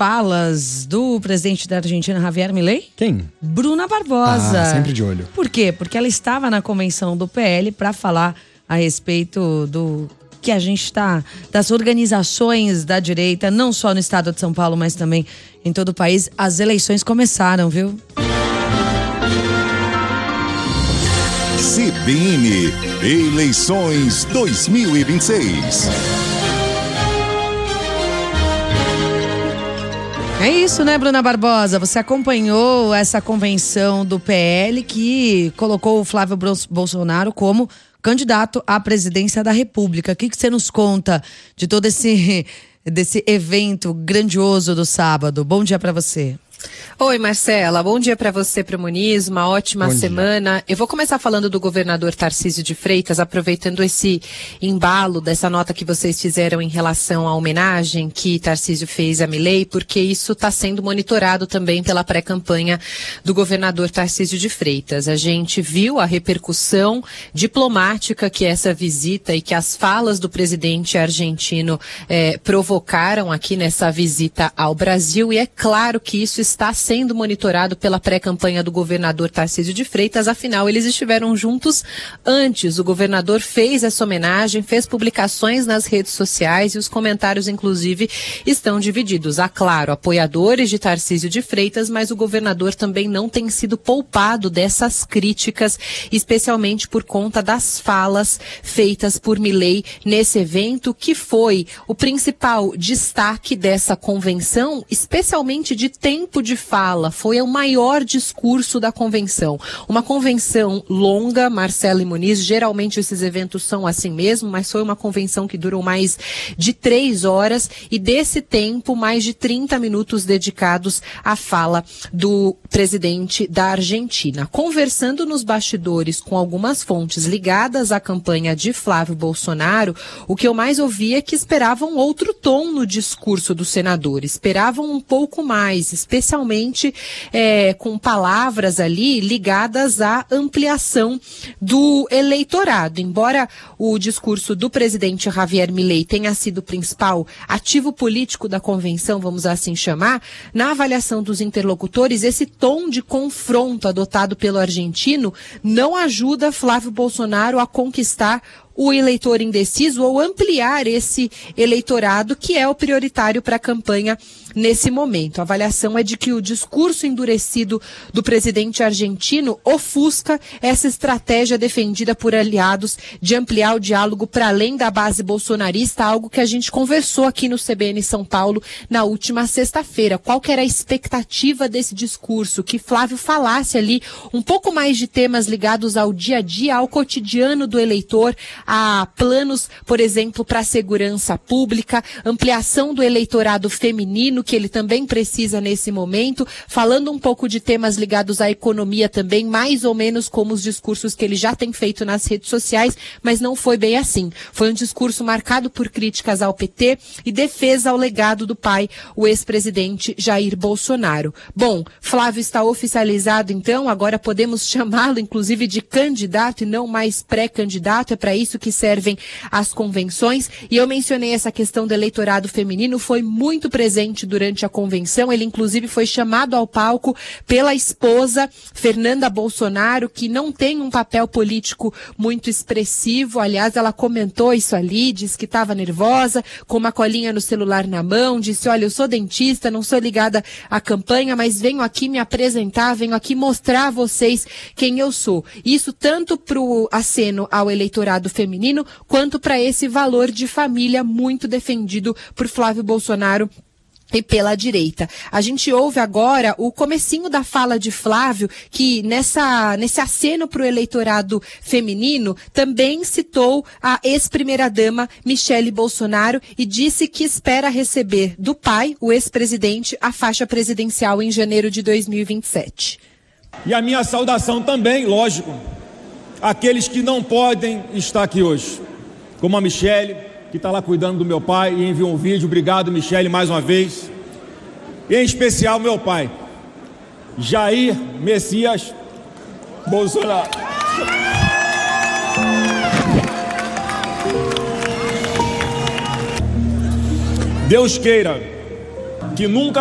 falas do presidente da Argentina, Javier Milei? Quem? Bruna Barbosa. Sempre de olho. Por quê? Porque ela estava na convenção do PL para falar a respeito do que a gente está, das organizações da direita, não só no estado de São Paulo, mas também em todo o país. As eleições começaram, viu? CBN Eleições 2026. É isso, né, Bruna Barbosa? Você acompanhou essa convenção do PL que colocou o Flávio Bolsonaro como candidato à presidência da República. O que você nos conta de todo desse evento grandioso do sábado? Bom dia para você. Oi, Marcela. Bom dia para você, para o Muniz. Uma ótima semana. Eu vou começar falando do governador Tarcísio de Freitas, aproveitando esse embalo dessa nota que vocês fizeram em relação à homenagem que Tarcísio fez a Milei, porque isso está sendo monitorado também pela pré-campanha do governador Tarcísio de Freitas. A gente viu a repercussão diplomática que essa visita e que as falas do presidente argentino provocaram aqui nessa visita ao Brasil, e é claro que isso está sendo monitorado pela pré-campanha do governador Tarcísio de Freitas, afinal eles estiveram juntos antes. O governador fez essa homenagem, fez publicações nas redes sociais e os comentários, inclusive, estão divididos. Há, claro, apoiadores de Tarcísio de Freitas, mas o governador também não tem sido poupado dessas críticas, especialmente por conta das falas feitas por Milei nesse evento, que foi o principal destaque dessa convenção, especialmente de tempo de fala. Foi o maior discurso da convenção. Uma convenção longa, Marcelo e Muniz, geralmente esses eventos são assim mesmo, mas foi uma convenção que durou mais de 3 horas e desse tempo, mais de 30 minutos dedicados à fala do presidente da Argentina. Conversando nos bastidores com algumas fontes ligadas à campanha de Flávio Bolsonaro, o que eu mais ouvi é que esperavam outro tom no discurso do senador, esperavam um pouco mais, especialmente com palavras ali ligadas à ampliação do eleitorado. Embora o discurso do presidente Javier Milei tenha sido o principal ativo político da convenção, vamos assim chamar, na avaliação dos interlocutores, esse tom de confronto adotado pelo argentino não ajuda Flávio Bolsonaro a conquistar o eleitor indeciso ou ampliar esse eleitorado que é o prioritário para a campanha nesse momento. A avaliação é de que o discurso endurecido do presidente argentino ofusca essa estratégia defendida por aliados de ampliar o diálogo para além da base bolsonarista, algo que a gente conversou aqui no CBN São Paulo na última sexta-feira. Qual que era a expectativa desse discurso? Que Flávio falasse ali um pouco mais de temas ligados ao dia a dia, ao cotidiano do eleitor, a planos, por exemplo, para a segurança pública, ampliação do eleitorado feminino, que ele também precisa nesse momento, falando um pouco de temas ligados à economia também, mais ou menos como os discursos que ele já tem feito nas redes sociais, mas não foi bem assim. Foi um discurso marcado por críticas ao PT e defesa ao legado do pai, o ex-presidente Jair Bolsonaro. Bom, Flávio está oficializado então, agora podemos chamá-lo inclusive de candidato e não mais pré-candidato, é para isso que servem as convenções, e eu mencionei essa questão do eleitorado feminino, foi muito presente durante a convenção, ele inclusive foi chamado ao palco pela esposa, Fernanda Bolsonaro, que não tem um papel político muito expressivo, aliás, ela comentou isso ali, disse que estava nervosa, com uma colinha no celular na mão, disse, olha, eu sou dentista, não sou ligada à campanha, mas venho aqui me apresentar, venho aqui mostrar a vocês quem eu sou. Isso tanto para o aceno ao eleitorado feminino, quanto para esse valor de família muito defendido por Flávio Bolsonaro e pela direita. A gente ouve agora o comecinho da fala de Flávio, que nesse aceno para o eleitorado feminino também citou a ex-primeira-dama Michele Bolsonaro e disse que espera receber do pai, o ex-presidente, a faixa presidencial em janeiro de 2027. E a minha saudação também, lógico, àqueles que não podem estar aqui hoje, como a Michele, que está lá cuidando do meu pai e enviou um vídeo. Obrigado, Michele, mais uma vez. E em especial meu pai, Jair Messias Bolsonaro. Deus queira que nunca